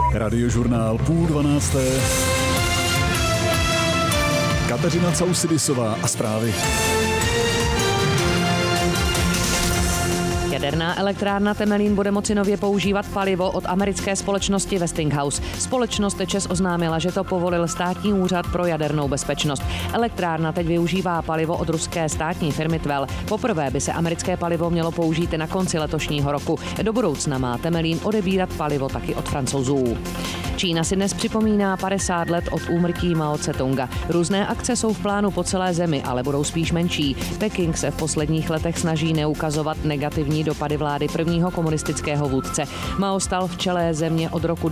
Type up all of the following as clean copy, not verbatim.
Radiožurnál 11:30. Kateřina Causidisová a zprávy. Jaderná elektrárna Temelín bude moci nově používat palivo od americké společnosti Westinghouse. Společnost ČEZ oznámila, že to povolil státní úřad pro jadernou bezpečnost. Elektrárna teď využívá palivo od ruské státní firmy Tvel. Poprvé by se americké palivo mělo použít na konci letošního roku. Do budoucna má Temelín odebírat palivo taky od Francouzů. Čína si dnes připomíná 50 let od úmrtí Mao Tse-tunga. Různé akce jsou v plánu po celé zemi, ale budou spíš menší. Peking se v posledních letech snaží neukazovat negativní dopady vlády prvního komunistického vůdce. Mao stal v čele země od roku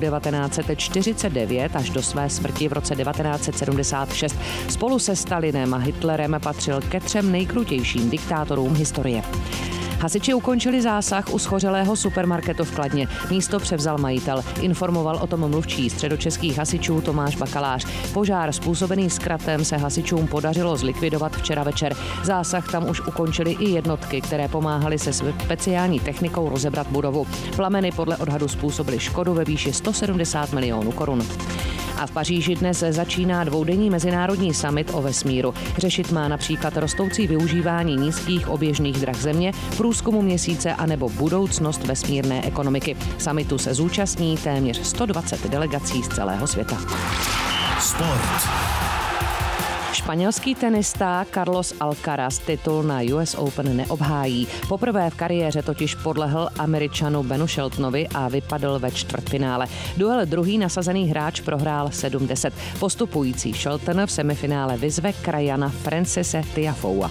1949 až do své smrti v roce 1976. Spolu se Stalinem a Hitlerem patřil ke 3 nejkrutějším diktátorům historie. Hasiči ukončili zásah u schořelého supermarketu v Kladně. Místo převzal majitel. Informoval o tom mluvčí středočeských hasičů Tomáš Bakalář. Požár způsobený zkratem se hasičům podařilo zlikvidovat včera večer. Zásah tam už ukončili i jednotky, které pomáhaly se speciální technikou rozebrat budovu. Plameny podle odhadu způsobily škodu ve výši 170 milionů korun. A v Paříži dnes začíná dvoudenní mezinárodní summit o vesmíru. Řešit má například rostoucí využívání nízkých oběžných drah Země, průzkumu Měsíce anebo budoucnost vesmírné ekonomiky. Summitu se zúčastní téměř 120 delegací z celého světa. Sport. Španělský tenista Carlos Alcaraz titul na US Open neobhájí. Poprvé v kariéře totiž podlehl Američanu Benu Sheltonovi a vypadl ve čtvrtfinále. Duel druhý nasazený hráč prohrál 7-10. Postupující Shelton v semifinále vyzve krajana Francise Tiafoua.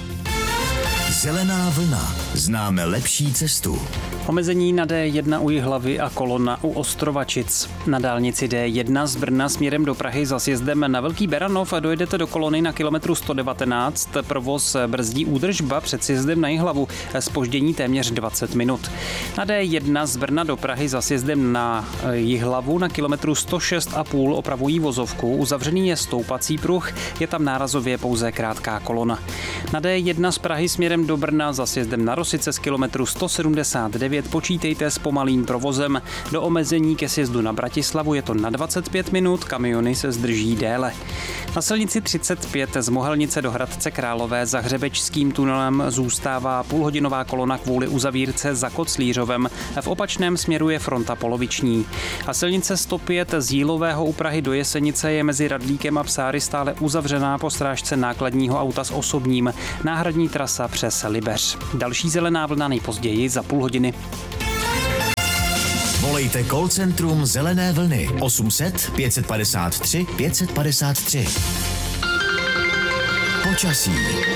Zelená vlna. Známe lepší cestu. Omezení na D1 u Jihlavy a kolona u Ostrovačic. Na dálnici D1 z Brna směrem do Prahy za sjezdem na Velký Beranov dojedete do kolony na kilometru 119. Provoz brzdí údržba před sjezdem na Jihlavu. Zpoždění téměř 20 minut. Na D1 z Brna do Prahy za sjezdem na Jihlavu na kilometru 106,5 opravují vozovku. Uzavřený je stoupací pruh, je tam nárazově pouze krátká kolona. Na D1 z Prahy směrem do Brna za sjezdem na Rosice z kilometru 179 počítejte s pomalým provozem. Do omezení ke sjezdu na Bratislavu je to na 25 minut, kamiony se zdrží déle. Na silnici 35 z Mohelnice do Hradce Králové za Hřebečským tunelem zůstává půlhodinová kolona kvůli uzavírce za Koclířovem. V opačném směru je fronta poloviční. A silnice 105 z Jílového u Prahy do Jesenice je mezi Radlíkem a Psáry stále uzavřená po strážce nákladního auta s osobním. Náhradní trasa přes Libeř. Další zelená vlna nejpozději za půl hodiny. Volejte call centrum Zelené vlny 800 553 553. Počasí.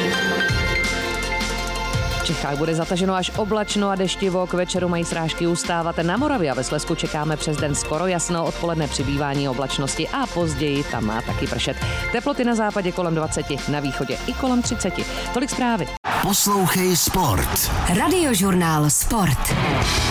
V Čechách bude zataženo až oblačno a deštivo, k večeru mají srážky ustávat. Na Moravě a ve Slezsku čekáme přes den skoro jasno, odpoledne přibývání oblačnosti a později tam má taky pršet. Teploty na západě kolem 20, na východě i kolem 30. Tolik zprávy. Poslouchej Sport. Radiožurnál Sport.